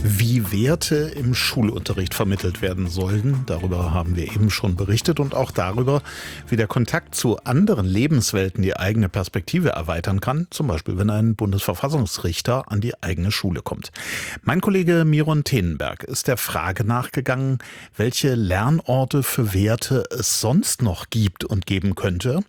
Wie Werte im Schulunterricht vermittelt werden sollen, darüber haben wir eben schon berichtet und auch darüber, wie der Kontakt zu anderen Lebenswelten die eigene Perspektive erweitern kann, zum Beispiel wenn ein Bundesverfassungsrichter an die eigene Schule kommt. Mein Kollege Miron Tenenberg ist der Frage nachgegangen, welche Lernorte für Werte es sonst noch gibt und geben könnte.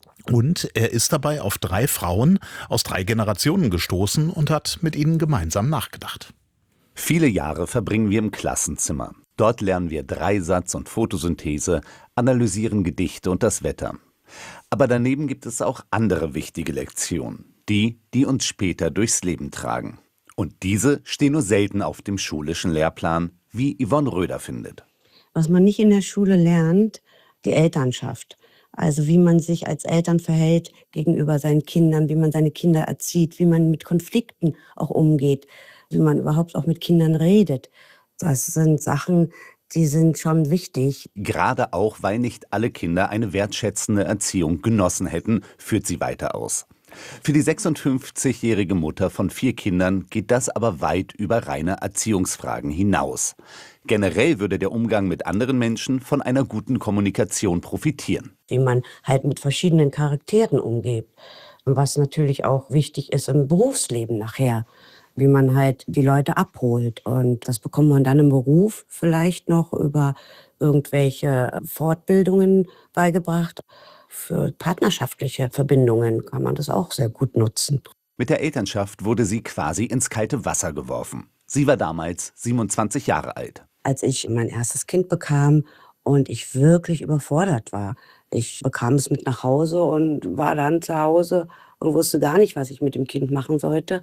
Und er ist dabei auf 3 Frauen aus 3 Generationen gestoßen und hat mit ihnen gemeinsam nachgedacht. Viele Jahre verbringen wir im Klassenzimmer. Dort lernen wir Dreisatz und Photosynthese, analysieren Gedichte und das Wetter. Aber daneben gibt es auch andere wichtige Lektionen, die uns später durchs Leben tragen. Und diese stehen nur selten auf dem schulischen Lehrplan, wie Yvonne Röder findet. Was man nicht in der Schule lernt, die Elternschaft. Also wie man sich als Eltern verhält gegenüber seinen Kindern, wie man seine Kinder erzieht, wie man mit Konflikten auch umgeht, wie man überhaupt auch mit Kindern redet. Das sind Sachen, die sind schon wichtig. Gerade auch, weil nicht alle Kinder eine wertschätzende Erziehung genossen hätten, führt sie weiter aus. Für die 56-jährige Mutter von 4 Kindern geht das aber weit über reine Erziehungsfragen hinaus. Generell würde der Umgang mit anderen Menschen von einer guten Kommunikation profitieren. Wie man halt mit verschiedenen Charakteren umgeht. Und was natürlich auch wichtig ist im Berufsleben nachher. Wie man halt die Leute abholt. Und das bekommt man dann im Beruf vielleicht noch über irgendwelche Fortbildungen beigebracht. Für partnerschaftliche Verbindungen kann man das auch sehr gut nutzen. Mit der Elternschaft wurde sie quasi ins kalte Wasser geworfen. Sie war damals 27 Jahre alt. Als ich mein erstes Kind bekam und ich wirklich überfordert war. Ich bekam es mit nach Hause und war dann zu Hause und wusste gar nicht, was ich mit dem Kind machen sollte.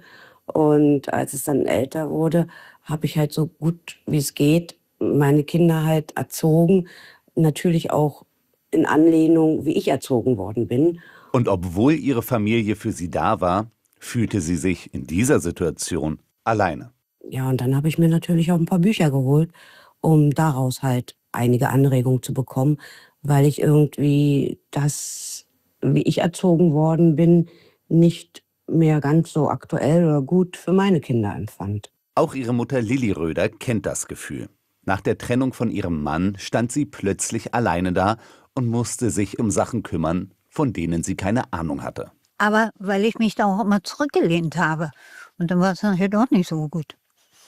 Und als es dann älter wurde, habe ich halt so gut wie es geht meine Kinder halt erzogen. Natürlich auch in Anlehnung, wie ich erzogen worden bin. Und obwohl ihre Familie für sie da war, fühlte sie sich in dieser Situation alleine. Ja, und dann habe ich mir natürlich auch ein paar Bücher geholt, um daraus halt einige Anregungen zu bekommen, weil ich irgendwie das, wie ich erzogen worden bin, nicht mehr ganz so aktuell oder gut für meine Kinder empfand. Auch ihre Mutter Lilli Röder kennt das Gefühl. Nach der Trennung von ihrem Mann stand sie plötzlich alleine da und musste sich um Sachen kümmern, von denen sie keine Ahnung hatte. Aber weil ich mich da auch immer zurückgelehnt habe. Und dann war es nachher doch nicht so gut.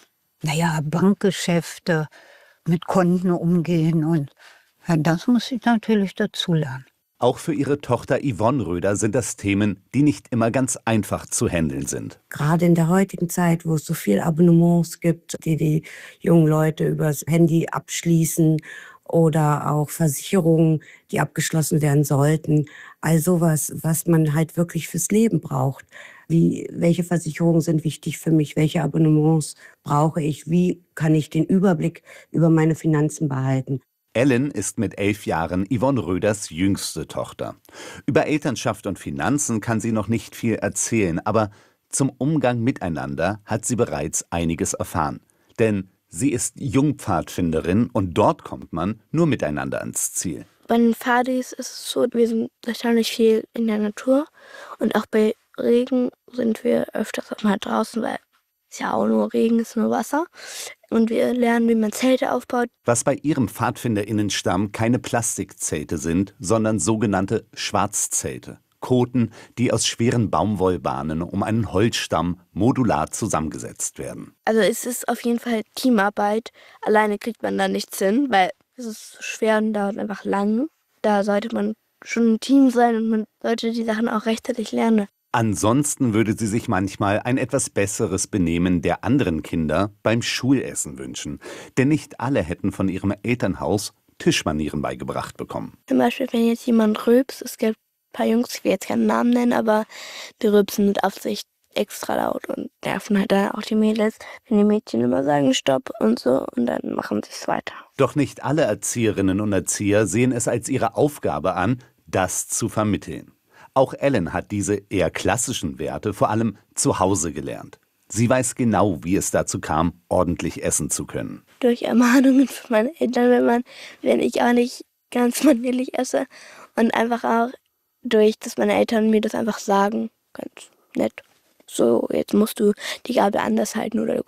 Naja, Bankgeschäfte, mit Konten umgehen und ja, das muss ich natürlich dazulernen. Auch für ihre Tochter Yvonne Röder sind das Themen, die nicht immer ganz einfach zu handeln sind. Gerade in der heutigen Zeit, wo es so viele Abonnements gibt, die jungen Leute übers Handy abschließen oder auch Versicherungen, die abgeschlossen werden sollten. All sowas, was man halt wirklich fürs Leben braucht. Welche Versicherungen sind wichtig für mich? Welche Abonnements brauche ich? Wie kann ich den Überblick über meine Finanzen behalten? Ellen ist mit 11 Jahren Yvonne Röders jüngste Tochter. Über Elternschaft und Finanzen kann sie noch nicht viel erzählen, aber zum Umgang miteinander hat sie bereits einiges erfahren. Denn sie ist Jungpfadfinderin und dort kommt man nur miteinander ans Ziel. Bei den Pfadis ist es so, wir sind wahrscheinlich viel in der Natur und auch bei Regen sind wir öfters auch mal draußen, weil es ja auch nur Regen ist, nur Wasser. Und wir lernen, wie man Zelte aufbaut. Was bei ihrem PfadfinderInnenstamm keine Plastikzelte sind, sondern sogenannte Schwarzzelte. Koten, die aus schweren Baumwollbahnen um einen Holzstamm modular zusammengesetzt werden. Also es ist auf jeden Fall Teamarbeit. Alleine kriegt man da nichts hin, weil es ist schwer und dauert einfach lang. Da sollte man schon ein Team sein und man sollte die Sachen auch rechtzeitig lernen. Ansonsten würde sie sich manchmal ein etwas besseres Benehmen der anderen Kinder beim Schulessen wünschen. Denn nicht alle hätten von ihrem Elternhaus Tischmanieren beigebracht bekommen. Zum Beispiel, wenn jetzt jemand rülpst, es gibt ein paar Jungs, ich will jetzt keinen Namen nennen, aber die rülpsen mit Absicht extra laut und nerven halt dann auch die Mädels, wenn die Mädchen immer sagen Stopp und so und dann machen sie es weiter. Doch nicht alle Erzieherinnen und Erzieher sehen es als ihre Aufgabe an, das zu vermitteln. Auch Ellen hat diese eher klassischen Werte vor allem zu Hause gelernt. Sie weiß genau, wie es dazu kam, ordentlich essen zu können. Durch Ermahnungen von meinen Eltern, wenn ich auch nicht ganz manierlich esse und einfach auch durch, dass meine Eltern mir das einfach sagen, ganz nett. So, jetzt musst du die Gabel anders halten oder du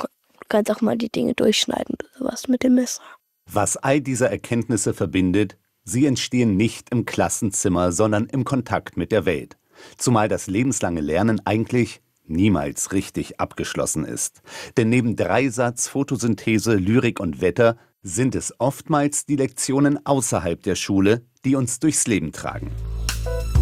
kannst auch mal die Dinge durchschneiden oder sowas mit dem Messer. Was all diese Erkenntnisse verbindet, sie entstehen nicht im Klassenzimmer, sondern im Kontakt mit der Welt. Zumal das lebenslange Lernen eigentlich niemals richtig abgeschlossen ist. Denn neben Dreisatz, Photosynthese, Lyrik und Wetter sind es oftmals die Lektionen außerhalb der Schule, die uns durchs Leben tragen.